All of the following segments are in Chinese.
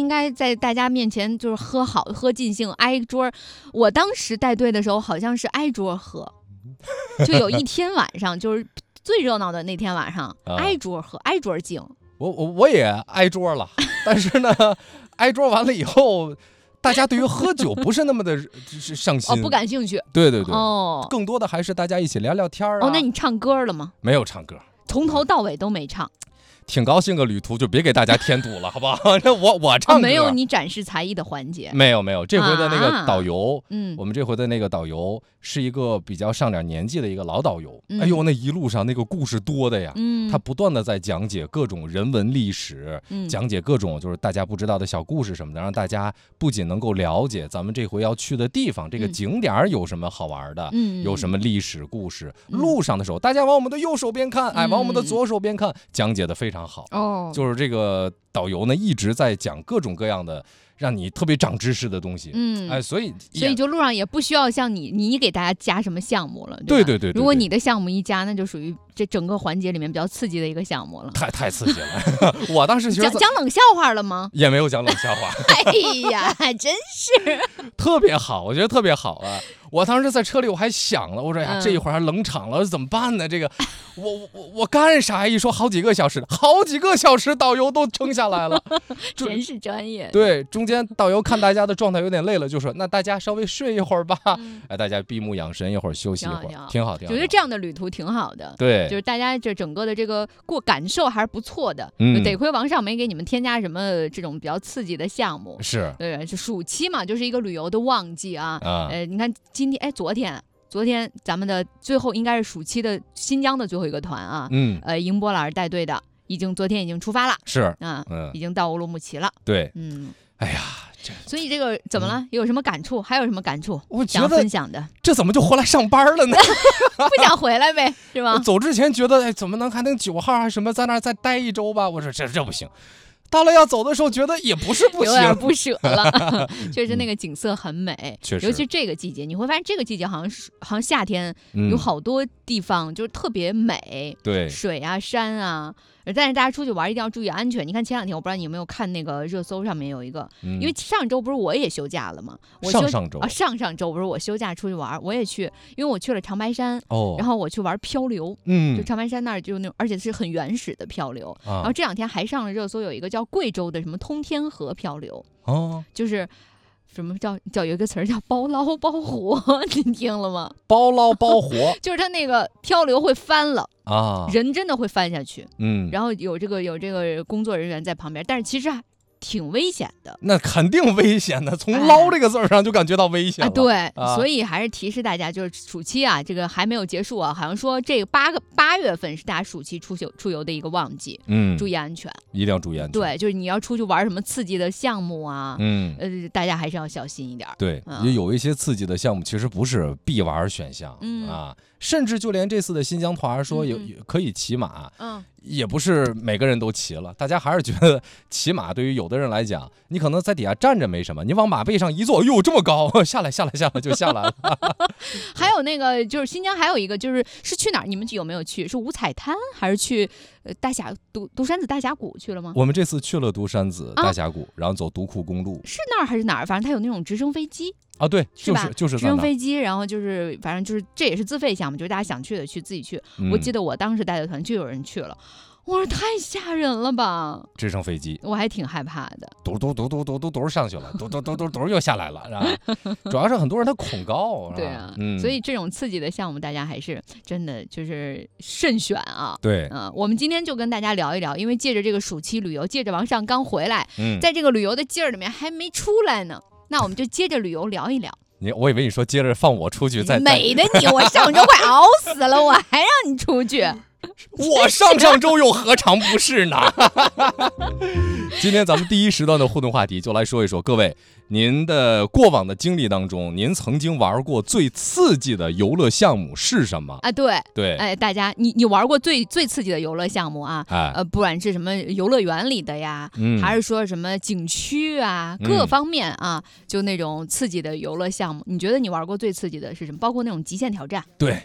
应该在大家面前就是喝尽兴，挨桌。我当时带队的时候好像是挨桌喝，就有一天晚上就是最热闹的那天晚上，挨桌喝，挨桌敬。 我也挨桌了，但是呢，挨桌完了以后，大家对于喝酒不是那么的上心， 不感兴趣。 对，更多的还是大家一起聊聊天啊。 那你唱歌了吗？ 没有唱歌， 从头到尾都没唱。 挺高兴个旅途，就别给大家添堵了，好不好？我唱歌， 没有你展示才艺的环节。 没有，这回的那个导游，我们这回的那个导游是一个比较上点年纪的一个老导游。哎呦，那一路上那个故事多的呀，他不断的在讲解各种人文历史，讲解各种就是大家不知道的小故事什么的，让大家不仅能够了解咱们这回要去的地方，这个景点有什么好玩的，有什么历史故事。路上的时候，大家往我们的右手边看，往我们的左手边看，讲解的非常好。就是这个导游呢一直在讲各种各样的让你特别长知识的东西。所以就路上也不需要像你给大家加什么项目了。 对， 如果你的项目一加，那就属于这整个环节里面比较刺激的一个项目了。 太刺激了！我当时讲冷笑话了吗？ 也没有讲冷笑话。 哎呀，真是特别好，我觉得特别好啊！我当时在车里我还想了，我说呀，这一会儿还冷场了，怎么办呢？这个我干啥？一说好几个小时，导游都撑下来了， 真是专业。 对，中间导游看大家的状态有点累了，就说那大家稍微睡一会儿吧。大家闭目养神一会儿，休息一会儿，挺好。 觉得这样的旅途挺好的。 对， 就是大家这整个的这个感受还是不错的。得亏王上没给你们添加什么这种比较刺激的项目。 是， 对，就暑期嘛，就是一个旅游的旺季啊。你看今天，昨天咱们的最后应该是暑期的新疆的最后一个团啊。迎波老师带队的，昨天已经出发了。 是已经到乌鲁木齐了。 对，哎呀， 所以这个怎么了？有什么感触？还有什么感触？ 我觉得想分享的， 这怎么就回来上班了呢？ 不想回来呗，是吧？ 走之前觉得，怎么能还能9号还什么在那儿再待一周吧？我说这不行。到了要走的时候，觉得也不是不行， 有点不舍了。确实那个景色很美， 确实， 尤其这个季节，你会发现这个季节好像夏天有好多地方就是特别美， 对， 水啊山啊。但是大家出去玩一定要注意安全。你看前2天，我不知道你有没有看那个热搜上面有一个，因为上周不是我也休假了吗？上周不是我休假出去玩，我也去，因为我去了长白山，然后我去玩漂流，就长白山那儿就那种，而且是很原始的漂流。然后这2天还上了热搜，有一个叫贵州的什么通天河漂流，就是什么叫有一个词儿叫包捞包活，你听了吗？ 包捞包活就是它那个漂流会翻了啊， 人真的会翻下去。然后有这个工作人员在旁边，但是其实挺危险的。 那肯定危险的，从捞这个字上就感觉到危险了。 对，所以还是提示大家，就是暑期啊，这个还没有结束啊，好像说这个8月份是大家暑期出游的一个旺季。注意安全， 一定要注意安全。 对，就是你要出去玩什么刺激的项目啊，大家还是要小心一点。 对，也有一些刺激的项目其实不是必玩选项甚至就连这次的新疆团说也可以骑马，也不是每个人都骑了，大家还是觉得骑马对于有的人来讲，你可能在底下站着没什么，你往马背上一坐，哟，这么高，下来就下来了。 还有那个就是新疆还有一个是去哪儿？你们有没有去？是五彩滩还是去独山子大峡谷去了吗？ 我们这次去了独山子大峡谷，然后走独库公路。 是那儿还是哪儿？反正它有那种直升飞机。 对，就是直升飞机，然后就是反正就是这也是自费项目，就是大家想去的去自己去。我记得我当时带的团就有人去了，我说太吓人了吧！ 直升飞机， 我还挺害怕的。 嘟上去了，嘟又下来了，是吧？主要是很多人他恐高， 对啊，所以这种刺激的项目，大家还是真的就是慎选啊。 对， 我们今天就跟大家聊一聊，因为借着这个暑期旅游，借着王上刚回来，在这个旅游的劲儿里面还没出来呢。那我们就接着旅游聊一聊。 我以为你说接着放我出去再美的你，我上周快熬死了，我还让你出去。 我上周又何尝不是呢？今天咱们第一时段的互动话题就来说一说，各位您的过往的经历当中，您曾经玩过最刺激的游乐项目是什么啊？对，大家你玩过最刺激的游乐项目啊？不管是什么游乐园里的呀，还是说什么景区啊，各方面啊，就那种刺激的游乐项目，你觉得你玩过最刺激的是什么？包括那种极限挑战？ 对。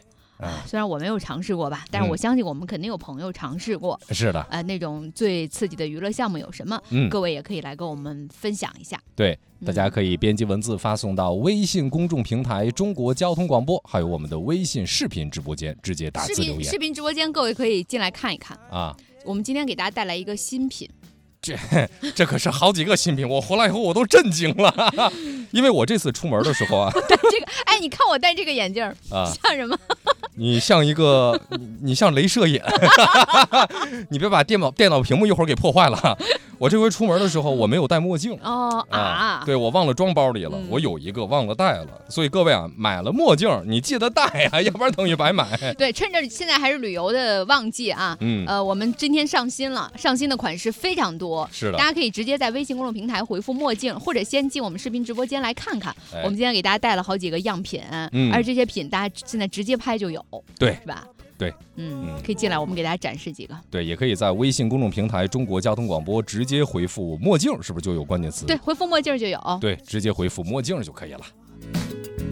虽然我没有尝试过吧，但是我相信我们肯定有朋友尝试过。 是的， 那种最刺激的娱乐项目有什么？各位也可以来跟我们分享一下。 对，大家可以编辑文字发送到微信公众平台中国交通广播，还有我们的微信视频直播间，直接打字留言。 视频直播间，各位可以进来看一看啊。我们今天给大家带来一个新品。 这可是好几个新品，我回来以后我都震惊了，因为我这次出门的时候啊， 戴这个，你看我戴这个眼镜像什么？ 你像你像镭射眼，你别把电脑屏幕一会儿给破坏了。我这回出门的时候我没有戴墨镜对，我忘了装包里了，我有一个忘了带了，所以各位啊，买了墨镜你记得戴啊，要不然等于白买。 对，趁着现在还是旅游的旺季啊，我们今天上新的款式非常多， 是的， 大家可以直接在微信公众平台回复墨镜，或者先进我们视频直播间来看看。我们今天给大家带了好几个样品，而且这些品大家现在直接拍就有， 对， 是吧？ 对， 可以进来，我们给大家展示几个。 对，也可以在微信公众平台中国交通广播直接回复墨镜，是不是就有关键词？ 对，回复墨镜就有。 对，直接回复墨镜就可以了。